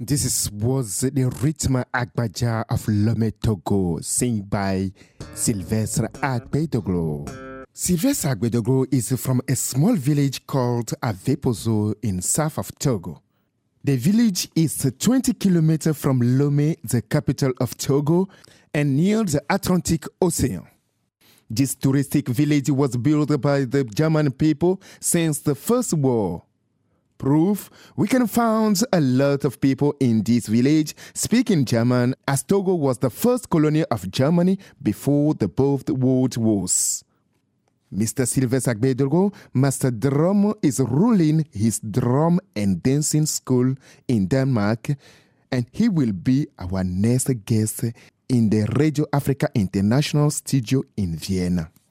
Was the Ritma Agbaja of Lomé, Togo, sung by Sylvestre Agbedoglo. Sylvestre Agbedoglo is from a small village called Avepozo in south of Togo. The village is 20 kilometers from Lomé, the capital of Togo, and near the Atlantic Ocean. This touristic village was built by the German people since the First War. Proof, we can find a lot of people in this village speaking German, as Togo was the first colony of Germany before the both world wars. Mr. Sylvestre Agbedoglo, Master Drum, is ruling his drum and dancing school in Denmark, and he will be our next guest in the Radio Africa International Studio in Vienna.